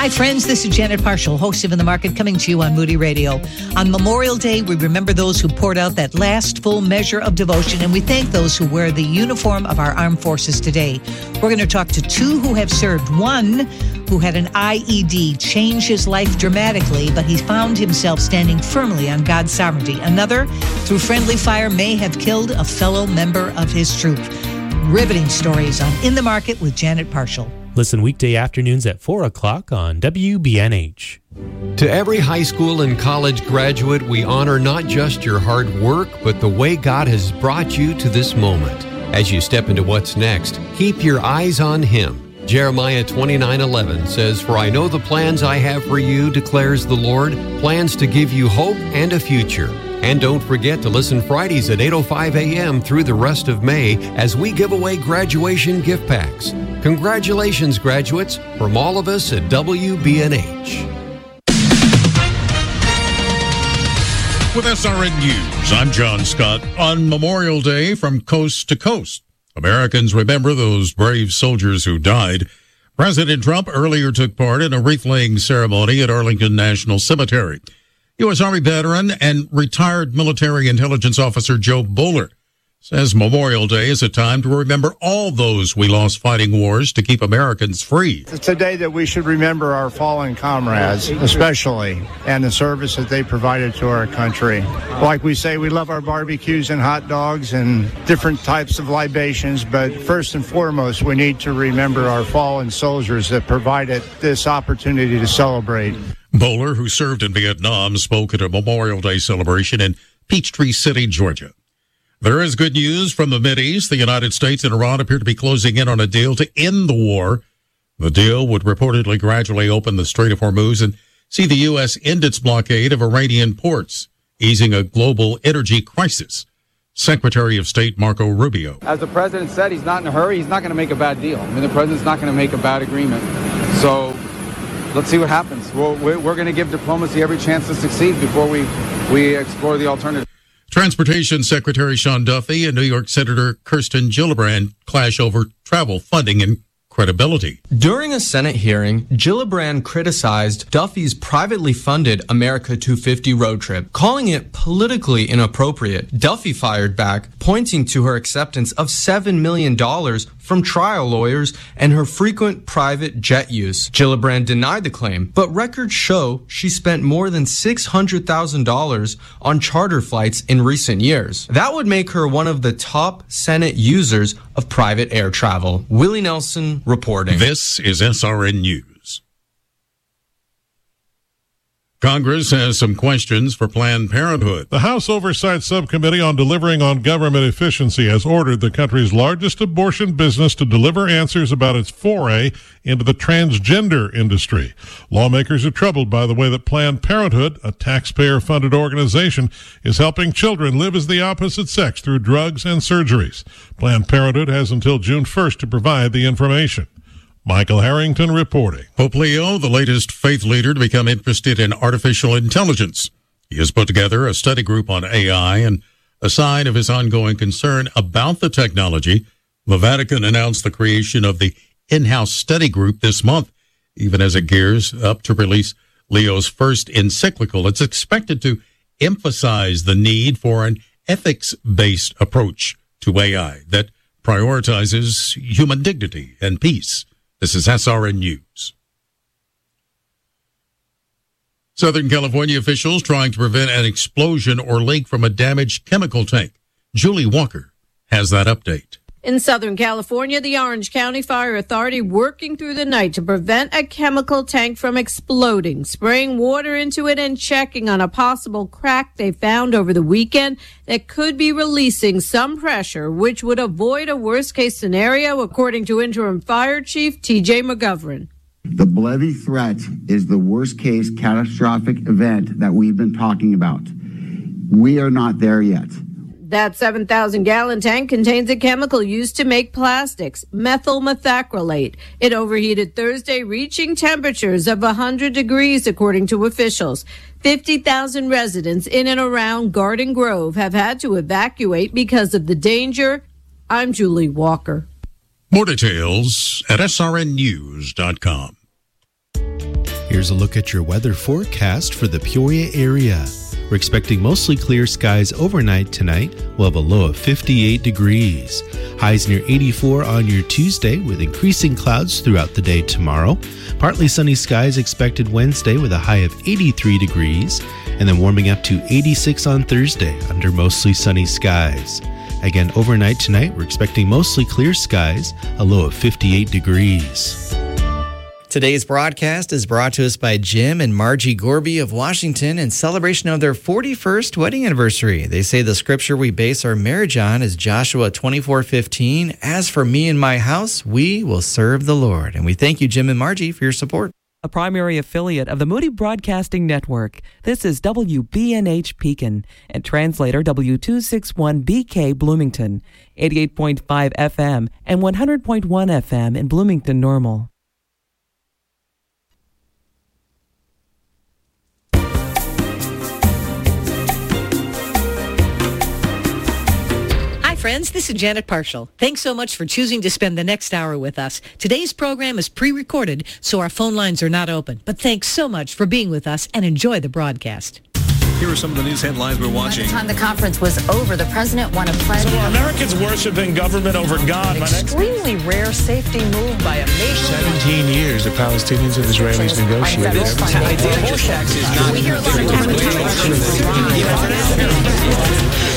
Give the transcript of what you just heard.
Hi, friends. This is Janet Parshall, host of In the Market, coming to you on Moody Radio. On Memorial Day, we remember those who poured out that last full measure of devotion, and we thank those who wear the uniform of our armed forces today. We're going to talk to two who have served. One who had an IED change his life dramatically, but he found himself standing firmly on God's sovereignty. Another, through friendly fire, may have killed a fellow member of his troop. Riveting stories on In the Market with Janet Parshall. Listen weekday afternoons at 4 o'clock on WBNH. To every high school and college graduate, we honor not just your hard work, but the way God has brought you to this moment. As you step into what's next, keep your eyes on Him. Jeremiah 29:11 says, "For I know the plans I have for you, declares the Lord, plans to give you hope and a future." And don't forget to listen Fridays at 8:05 a.m. through the rest of May as we give away graduation gift packs. Congratulations, graduates, from all of us at WBNH. With SRN News, I'm John Scott. On Memorial Day, from coast to coast, Americans remember those brave soldiers who died. President Trump earlier took part in a wreath-laying ceremony at Arlington National Cemetery. U.S. Army veteran and retired military intelligence officer Joe Boller says Memorial Day is a time to remember all those we lost fighting wars to keep Americans free. It's a day that we should remember our fallen comrades, especially, and the service that they provided to our country. Like we say, we love our barbecues and hot dogs and different types of libations, but first and foremost, we need to remember our fallen soldiers that provided this opportunity to celebrate. Boller, who served in Vietnam, spoke at a Memorial Day celebration in Peachtree City, Georgia. There is good news from the Mideast. The United States and Iran appear to be closing in on a deal to end the war. The deal would reportedly gradually open the Strait of Hormuz and see the U.S. end its blockade of Iranian ports, easing a global energy crisis. Secretary of State Marco Rubio. As the president said, he's not in a hurry. He's not going to make a bad deal. I mean, the president's not going to make a bad agreement. So let's see what happens. We're going to give diplomacy every chance to succeed before we explore the alternative. Transportation Secretary Sean Duffy and New York Senator Kirsten Gillibrand clash over travel funding and credibility. During a Senate hearing, Gillibrand criticized Duffy's privately funded America 250 road trip, calling it politically inappropriate. Duffy fired back, pointing to her acceptance of $7 million from trial lawyers and her frequent private jet use. Gillibrand denied the claim, but records show she spent more than $600,000 on charter flights in recent years. That would make her one of the top Senate users of private air travel. Willie Nelson reporting. This is SRN News. Congress has some questions for Planned Parenthood. The House Oversight Subcommittee on Delivering on Government Efficiency has ordered the country's largest abortion business to deliver answers about its foray into the transgender industry. Lawmakers are troubled by the way that Planned Parenthood, a taxpayer-funded organization, is helping children live as the opposite sex through drugs and surgeries. Planned Parenthood has until June 1st to provide the information. Michael Harrington reporting. Pope Leo, the latest faith leader to become interested in artificial intelligence. He has put together a study group on AI, and a sign of his ongoing concern about the technology, the Vatican announced the creation of the in-house study group this month, even as it gears up to release Leo's first encyclical. It's expected to emphasize the need for an ethics-based approach to AI that prioritizes human dignity and peace. This is SRN News. Southern California officials trying to prevent an explosion or leak from a damaged chemical tank. Julie Walker has that update. In Southern California, the Orange County Fire Authority working through the night to prevent a chemical tank from exploding, spraying water into it and checking on a possible crack they found over the weekend that could be releasing some pressure, which would avoid a worst-case scenario, according to Interim Fire Chief T.J. McGovern. The Levee threat is the worst-case catastrophic event that we've been talking about. We are not there yet. That 7,000-gallon tank contains a chemical used to make plastics, methyl methacrylate. It overheated Thursday, reaching temperatures of 100 degrees, according to officials. 50,000 residents in and around Garden Grove have had to evacuate because of the danger. I'm Julie Walker. More details at srnnews.com. Here's a look at your weather forecast for the Peoria area. We're expecting mostly clear skies overnight tonight. We'll have a low of 58 degrees. Highs near 84 on your Tuesday with increasing clouds throughout the day tomorrow. Partly sunny skies expected Wednesday with a high of 83 degrees. And then warming up to 86 on Thursday under mostly sunny skies. Again, overnight tonight, we're expecting mostly clear skies, a low of 58 degrees. Today's broadcast is brought to us by Jim and Margie Gorby of Washington in celebration of their 41st wedding anniversary. They say the scripture we base our marriage on is Joshua 24:15. As for me and my house, we will serve the Lord. And we thank you, Jim and Margie, for your support. A primary affiliate of the Moody Broadcasting Network. This is WBNH Pekin and translator W261BK Bloomington, 88.5 FM and 100.1 FM in Bloomington Normal. Friends, this is Janet Parshall. Thanks so much for choosing to spend the next hour with us. Today's program is pre-recorded, so our phone lines are not open. But thanks so much for being with us and enjoy the broadcast. Here are some of the news headlines we're watching. By the time the conference was over, the president won a pledge. So Americans worshiping government over God. Extremely rare safety move by a nation. 17 years the Palestinians and Israelis negotiated. Taxes not